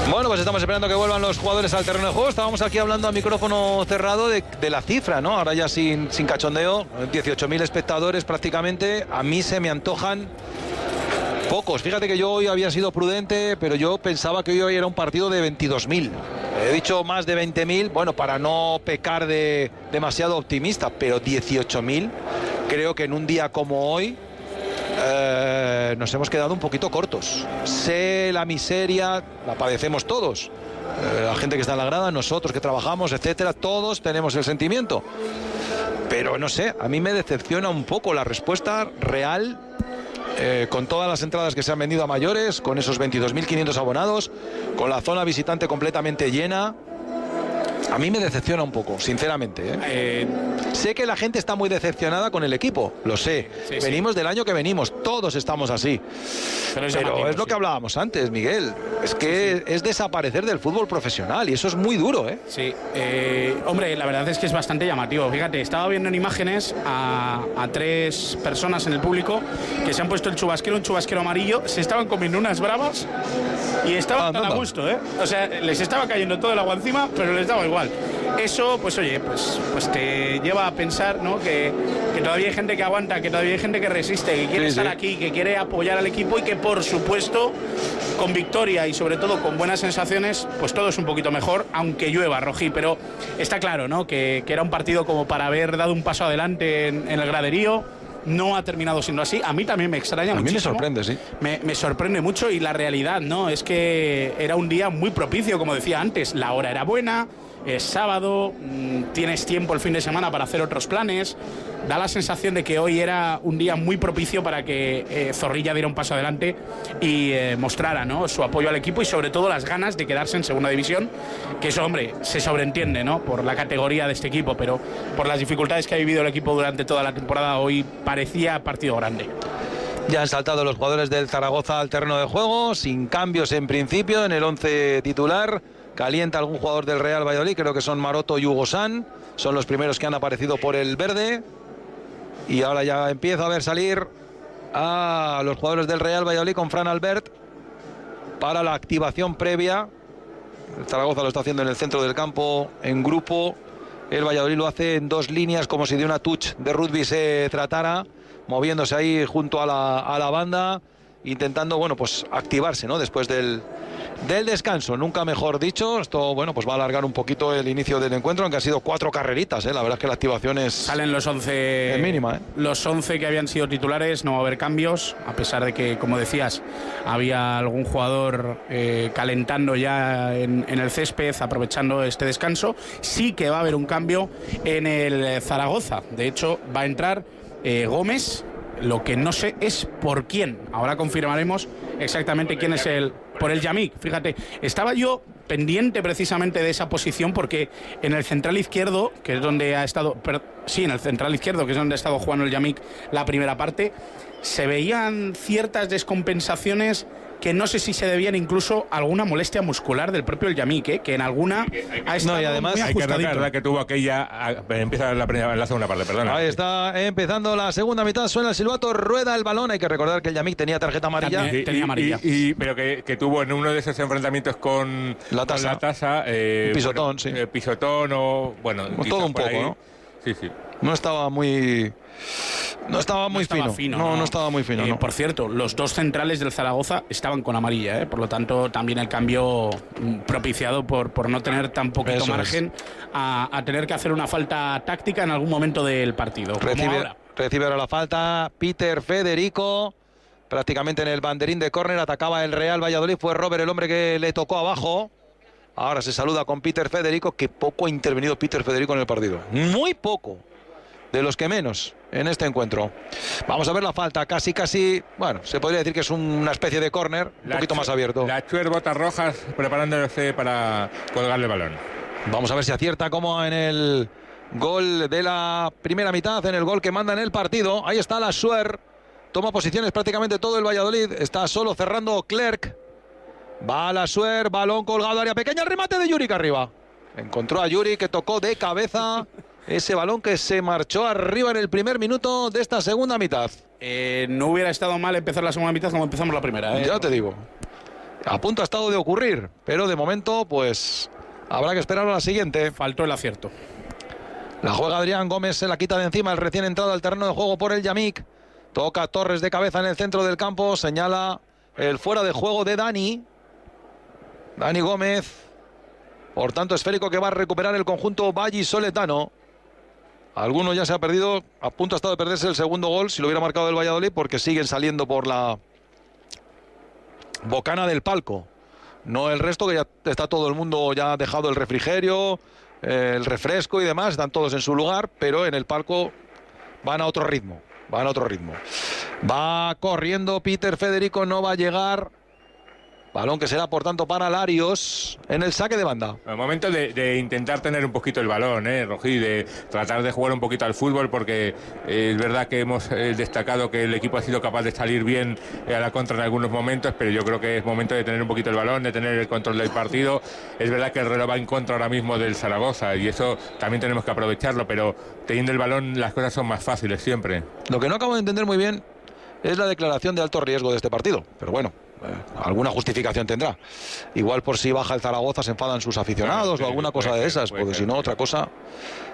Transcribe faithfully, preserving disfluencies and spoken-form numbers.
Bueno, pues estamos esperando que vuelvan los jugadores al terreno de juego. Estábamos aquí hablando a micrófono cerrado de, de la cifra, ¿no? Ahora ya sin, sin cachondeo, dieciocho mil espectadores prácticamente. A mí se me antojan pocos. Fíjate que yo hoy había sido prudente, pero yo pensaba que hoy era un partido de veintidós mil. He dicho más de veinte mil, bueno, para no pecar de demasiado optimista, pero dieciocho mil, creo que en un día como hoy eh, nos hemos quedado un poquito cortos. Sé la miseria, la padecemos todos. Eh, la gente que está en la grada, nosotros que trabajamos, etcétera, todos tenemos el sentimiento. Pero no sé, a mí me decepciona un poco la respuesta real. Eh, con todas las entradas que se han vendido a mayores, con esos veintidós mil quinientos abonados, con la zona visitante completamente llena, a mí me decepciona un poco, sinceramente. ¿eh? Eh, sé que la gente está muy decepcionada con el equipo, lo sé. Sí, sí, venimos sí. del año que venimos, todos estamos así. Pero es, Pero es lo sí. que hablábamos antes, Miguel. Es que sí, sí. es desaparecer del fútbol profesional y eso es muy duro, ¿eh? Sí. Eh, hombre, la verdad es que es bastante llamativo. Fíjate, estaba viendo en imágenes a, a tres personas en el público que se han puesto el chubasquero, un chubasquero amarillo, se estaban comiendo unas bravas y estaban ah, tan a gusto, ¿eh? O sea, les estaba cayendo todo el agua encima, pero les daba igual. Eso, pues oye, pues, pues te lleva a pensar, ¿no? Que, que todavía hay gente que aguanta, que todavía hay gente que resiste, que quiere sí, estar sí. aquí, que quiere apoyar al equipo y que, por supuesto, con victoria y sobre todo con buenas sensaciones, pues todo es un poquito mejor, aunque llueva, Rojí. Pero está claro, ¿no? Que, que era un partido como para haber dado un paso adelante en, en el graderío. No ha terminado siendo así. A mí también me extraña mucho. A mí muchísimo. me sorprende, sí. Me, me sorprende mucho y la realidad, ¿no? Es que era un día muy propicio, como decía antes. La hora era buena, es sábado, mmm, tienes tiempo el fin de semana para hacer otros planes. Da la sensación de que hoy era un día muy propicio para que eh, Zorrilla diera un paso adelante y eh, mostrara, ¿no? su apoyo al equipo y sobre todo las ganas de quedarse en segunda división, que eso, hombre, se sobreentiende, ¿no? Por la categoría de este equipo, pero por las dificultades que ha vivido el equipo durante toda la temporada, hoy parecía partido grande. Ya han saltado los jugadores del Zaragoza al terreno de juego, sin cambios en principio en el once titular. Calienta algún jugador del Real Valladolid, creo que son Maroto y Hugo San, son los primeros que han aparecido por el verde. Y ahora ya empieza a ver salir a los jugadores del Real Valladolid con Fran Albert para la activación previa. El Zaragoza lo está haciendo en el centro del campo, en grupo. El Valladolid lo hace en dos líneas, como si de una touch de rugby se tratara, moviéndose ahí junto a la, a la banda, intentando, bueno, pues activarse, ¿no? Después del, del descanso, nunca mejor dicho. Esto, bueno, pues va a alargar un poquito el inicio del encuentro, aunque ha sido cuatro carreritas, ¿eh? La verdad es que la activación es... Salen los once... Es mínima, ¿eh? Los once que habían sido titulares, no va a haber cambios, a pesar de que, como decías, había algún jugador eh, calentando ya en, en el césped, aprovechando este descanso. Sí que va a haber un cambio en el Zaragoza. De hecho, va a entrar eh, Gómez. Lo que no sé es por quién. Ahora confirmaremos exactamente quién es el... Por el Yamik, fíjate. Estaba yo pendiente precisamente de esa posición porque en el central izquierdo, que es donde ha estado... Pero, sí, en el central izquierdo, que es donde ha estado jugando el Yamik la primera parte, se veían ciertas descompensaciones que no sé si se debían incluso a alguna molestia muscular del propio el Yamik, ¿eh? Que en alguna ha estado no, y además, muy ajustadito. Hay que recordar que tuvo aquella... Empieza la, primera, la segunda parte, perdona. Ahí está empezando la segunda mitad, suena el silbato, rueda el balón. Hay que recordar que el Yamik tenía tarjeta amarilla. También, tenía amarilla. Y, y, y, pero que, que tuvo en uno de esos enfrentamientos con la tasa, con la tasa eh, pisotón, bueno, sí. Eh, pisotón o... Bueno, todo un poco, ahí. ¿no? Sí, sí. No estaba muy... No estaba muy no estaba fino. fino. No, no, no estaba muy fino. Eh, no. Por cierto, los dos centrales del Zaragoza estaban con amarilla, ¿eh? Por lo tanto, también el cambio propiciado por, por no tener tan poquito Eso margen a, a tener que hacer una falta táctica en algún momento del partido. Recibe ahora. recibe ahora la falta Peter Federico, prácticamente en el banderín de córner. Atacaba el Real Valladolid. Fue Robert el hombre que le tocó abajo. Ahora se saluda con Peter Federico, que poco ha intervenido Peter Federico en el partido. Muy poco. De los que menos en este encuentro. Vamos a ver la falta, casi, casi, bueno, se podría decir que es una especie de córner, un la poquito más abierto. La Chuer botas rojas preparándose para colgarle el balón. Vamos a ver si acierta como en el gol de la primera mitad, en el gol que manda en el partido. Ahí está la Chuer, toma posiciones prácticamente todo el Valladolid, está solo cerrando Clerc. Va la Chuer, balón colgado, área pequeña, el remate de Yuri arriba. Encontró a Yuri que tocó de cabeza ese balón que se marchó arriba en el primer minuto de esta segunda mitad. Eh, no hubiera estado mal empezar la segunda mitad como empezamos la primera, ¿eh? Ya te digo. A punto ha estado de ocurrir, pero de momento pues habrá que esperar a la siguiente. Faltó el acierto. La juega Adrián Gómez, se la quita de encima el recién entrado al terreno de juego por el Yamik. Toca Torres de cabeza en el centro del campo, señala el fuera de juego de Dani. Dani Gómez. Por tanto, esférico que va a recuperar el conjunto vallisoletano. Alguno ya se ha perdido, a punto ha estado de perderse el segundo gol, si lo hubiera marcado el Valladolid, porque siguen saliendo por la bocana del palco. No el resto, que ya está todo el mundo, ya ha dejado el refrigerio, eh, el refresco y demás, están todos en su lugar, pero en el palco van a otro ritmo, van a otro ritmo. Va corriendo Peter Federico, no va a llegar. Balón que será, por tanto, para Larios en el saque de banda. El momento de, de intentar tener un poquito el balón, ¿eh, Rojí? De tratar de jugar un poquito al fútbol, porque eh, es verdad que hemos eh, destacado que el equipo ha sido capaz de salir bien eh, a la contra en algunos momentos, pero yo creo que es momento de tener un poquito el balón, de tener el control del partido. Es verdad que el reloj va en contra ahora mismo del Zaragoza y eso también tenemos que aprovecharlo, pero teniendo el balón las cosas son más fáciles siempre. Lo que no acabo de entender muy bien es la declaración de alto riesgo de este partido, pero bueno, eh, alguna justificación tendrá. Igual por si baja el Zaragoza se enfadan sus aficionados, claro, sí, o alguna cosa de esas, porque si no, otra cosa